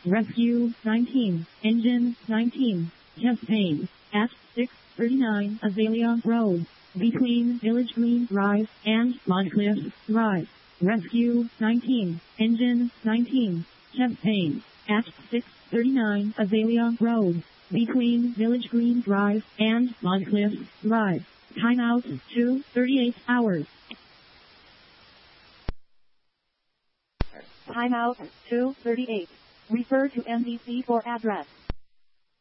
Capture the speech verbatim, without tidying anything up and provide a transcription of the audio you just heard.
Rescue nineteen, Engine nineteen, chest pain, at six thirty-nine Azalea Road, between Village Green Drive and Montcliff Drive. Rescue nineteen, Engine nineteen, chest pain, at six thirty-nine Azalea Road, between Village Green Drive and Montcliff Drive. Timeout two thirty-eight hours. Timeout two thirty-eight. Refer to N B C for address.